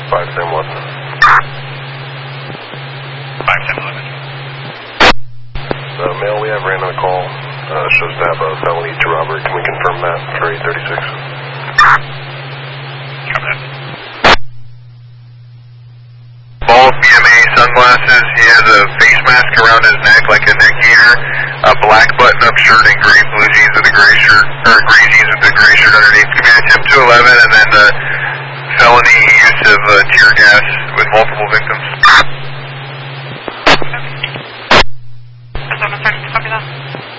5711. 5711. Male, we have ran on a call. Shows to have a felony to robbery. Can we confirm that for 836? Come in. Bald BMA sunglasses. He has a face mask around his neck like a neck gaiter. A black button-up shirt and gray blue jeans with a gray shirt, or gray jeans with a gray shirt underneath. Give me a tip 211 and then felony use of tear gas with multiple victims. Copy that.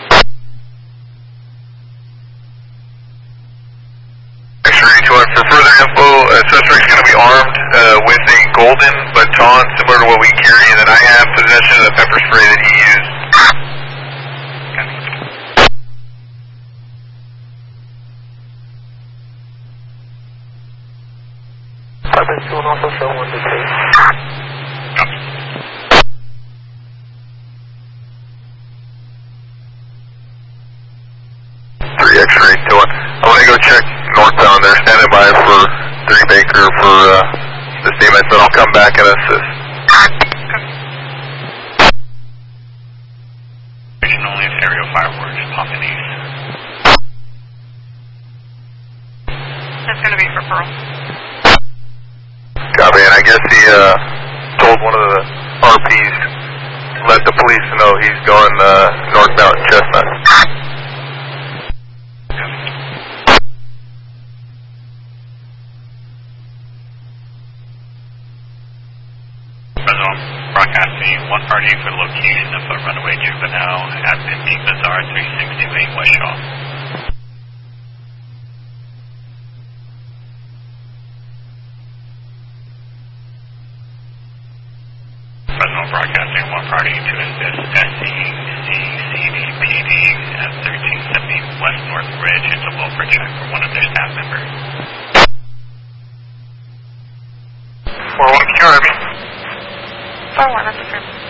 X-ray 2 for further info, suspect's going to be armed with a golden baton similar to what we carry, and then I have possession of the pepper spray that he used. I've been doing also show 1 to 2. X-ray 2 1. I'm going to go check northbound. They're standing by for 3 Baker for the statement, but I'll come back and assist. Only if aerial fireworks popping east. That's going to be for Pearl. Copy, and I guess he told one of the RPs, let the police know he's going northbound Chestnut. Broadcasting, one party for location of a runaway juvenile at 15 Bazaar 368 West Shaw. Fresno Broadcasting, one party to assist SCCCDPD at 1370 West North Bridge. It's a welfare check for one of their staff members. 4-1, can you hear me? 4-1, that's affirmed.